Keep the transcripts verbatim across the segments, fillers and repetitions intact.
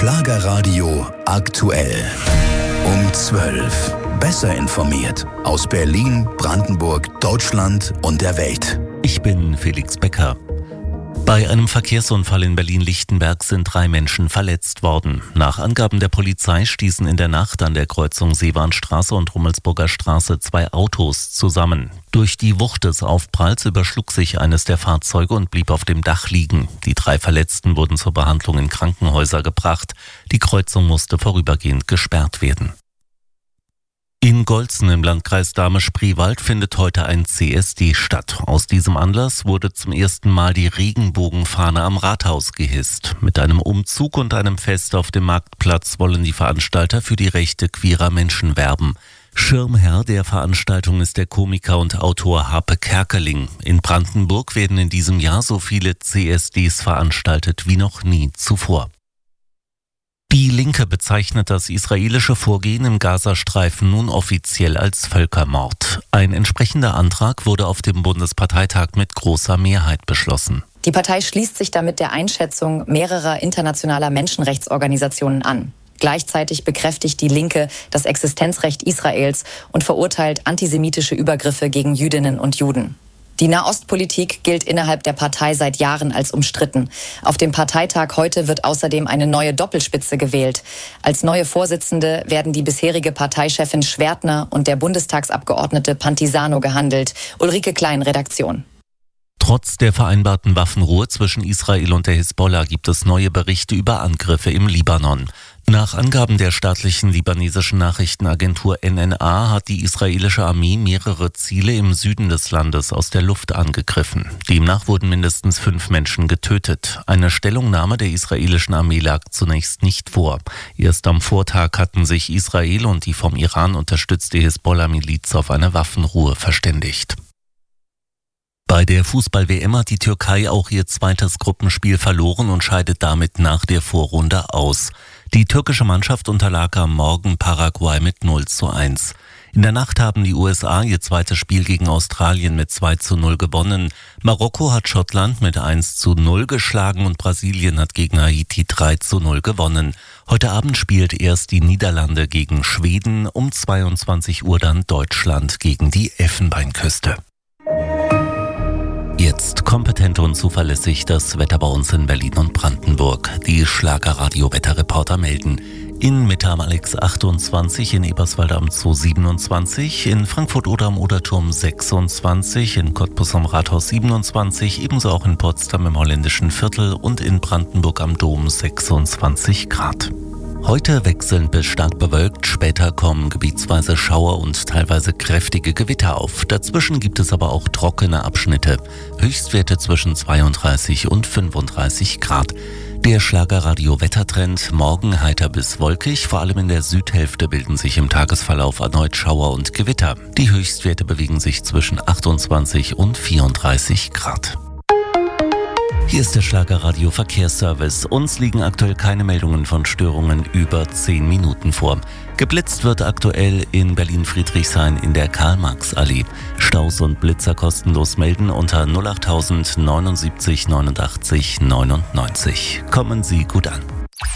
Schlagerradio aktuell. Um zwölf. Besser informiert aus Berlin, Brandenburg, Deutschland und der Welt. Ich bin Felix Becker. Bei einem Verkehrsunfall in Berlin-Lichtenberg sind drei Menschen verletzt worden. Nach Angaben der Polizei stießen in der Nacht an der Kreuzung Seebahnstraße und Rummelsburger Straße zwei Autos zusammen. Durch die Wucht des Aufpralls überschlug sich eines der Fahrzeuge und blieb auf dem Dach liegen. Die drei Verletzten wurden zur Behandlung in Krankenhäuser gebracht. Die Kreuzung musste vorübergehend gesperrt werden. In Golzen im Landkreis Dahme-Spreewald findet heute ein C S D statt. Aus diesem Anlass wurde zum ersten Mal die Regenbogenfahne am Rathaus gehisst. Mit einem Umzug und einem Fest auf dem Marktplatz wollen die Veranstalter für die Rechte queerer Menschen werben. Schirmherr der Veranstaltung ist der Komiker und Autor Harpe Kerkeling. In Brandenburg werden in diesem Jahr so viele C S Ds veranstaltet wie noch nie zuvor. Die Linke bezeichnet das israelische Vorgehen im Gazastreifen nun offiziell als Völkermord. Ein entsprechender Antrag wurde auf dem Bundesparteitag mit großer Mehrheit beschlossen. Die Partei schließt sich damit der Einschätzung mehrerer internationaler Menschenrechtsorganisationen an. Gleichzeitig bekräftigt die Linke das Existenzrecht Israels und verurteilt antisemitische Übergriffe gegen Jüdinnen und Juden. Die Nahostpolitik gilt innerhalb der Partei seit Jahren als umstritten. Auf dem Parteitag heute wird außerdem eine neue Doppelspitze gewählt. Als neue Vorsitzende werden die bisherige Parteichefin Schwertner und der Bundestagsabgeordnete Pantisano gehandelt. Ulrike Klein, Redaktion. Trotz der vereinbarten Waffenruhe zwischen Israel und der Hisbollah gibt es neue Berichte über Angriffe im Libanon. Nach Angaben der staatlichen libanesischen Nachrichtenagentur N N A hat die israelische Armee mehrere Ziele im Süden des Landes aus der Luft angegriffen. Demnach wurden mindestens fünf Menschen getötet. Eine Stellungnahme der israelischen Armee lag zunächst nicht vor. Erst am Vortag hatten sich Israel und die vom Iran unterstützte Hisbollah-Miliz auf eine Waffenruhe verständigt. Bei der Fußball-W M hat die Türkei auch ihr zweites Gruppenspiel verloren und scheidet damit nach der Vorrunde aus. Die türkische Mannschaft unterlag am Morgen Paraguay mit null zu eins. In der Nacht haben die U S A ihr zweites Spiel gegen Australien mit zwei zu null gewonnen. Marokko hat Schottland mit eins zu null geschlagen und Brasilien hat gegen Haiti drei zu null gewonnen. Heute Abend spielt erst die Niederlande gegen Schweden, um zweiundzwanzig Uhr dann Deutschland gegen die Elfenbeinküste. Jetzt kompetent und zuverlässig das Wetter bei uns in Berlin und Brandenburg. Die Schlagerradio-Wetterreporter melden: in Mitte am Alex achtundzwanzig, in Eberswalde am Zoo siebenundzwanzig, in Frankfurt oder am Oderturm sechsundzwanzig, in Cottbus am Rathaus siebenundzwanzig, ebenso auch in Potsdam im Holländischen Viertel und in Brandenburg am Dom sechsundzwanzig Grad. Heute wechselnd bis stark bewölkt, später kommen gebietsweise Schauer und teilweise kräftige Gewitter auf. Dazwischen gibt es aber auch trockene Abschnitte. Höchstwerte zwischen zweiunddreißig und fünfunddreißig Grad. Der Schlagerradio-Wettertrend: morgen heiter bis wolkig, vor allem in der Südhälfte bilden sich im Tagesverlauf erneut Schauer und Gewitter. Die Höchstwerte bewegen sich zwischen achtundzwanzig und vierunddreißig Grad. Hier ist der Schlagerradio Verkehrsservice. Uns liegen aktuell keine Meldungen von Störungen über zehn Minuten vor. Geblitzt wird aktuell in Berlin-Friedrichshain in der Karl-Marx-Allee. Staus und Blitzer kostenlos melden unter null achttausend neunundsiebzig neunundachtzig neunundneunzig. Kommen Sie gut an.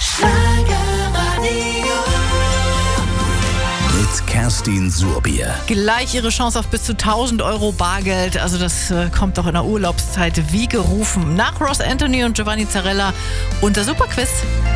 Mit Kerstin Surbier. Gleich Ihre Chance auf bis zu tausend Euro Bargeld. Also das äh, kommt doch in der Urlaubszeit wie gerufen. Nach Ross Anthony und Giovanni Zarella und der Superquiz.